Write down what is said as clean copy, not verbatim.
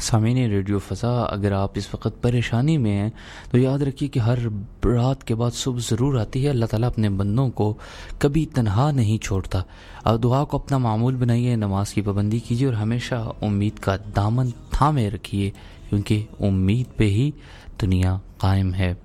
सामीन रेडियो फ़ज़ा, अगर आप इस वक्त परेशानी में हैं तो याद रखिए कि हर रात के बाद सुबह ज़रूर आती है। अल्लाह ताला अपने बंदों को कभी तन्हा नहीं छोड़ता। आप दुआ को अपना मामूल बनाइए, नमाज की पाबंदी कीजिए और हमेशा उम्मीद का दामन थामे रखिए, क्योंकि उम्मीद पे ही दुनिया कायम है।